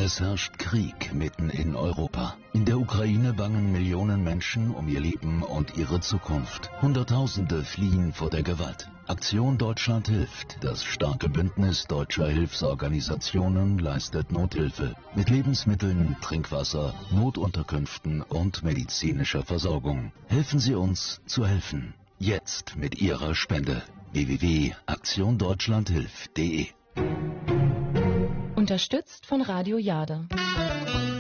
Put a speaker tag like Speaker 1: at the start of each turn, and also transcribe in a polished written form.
Speaker 1: Es herrscht Krieg mitten in Europa. In der Ukraine bangen Millionen Menschen um ihr Leben und ihre Zukunft. Hunderttausende fliehen vor der Gewalt. Aktion Deutschland hilft. Das starke Bündnis deutscher Hilfsorganisationen leistet Nothilfe. Mit Lebensmitteln, Trinkwasser, Notunterkünften und medizinischer Versorgung. Helfen Sie uns zu helfen. Jetzt mit Ihrer Spende. www.aktiondeutschlandhilft.de.
Speaker 2: Unterstützt von Radio Jade.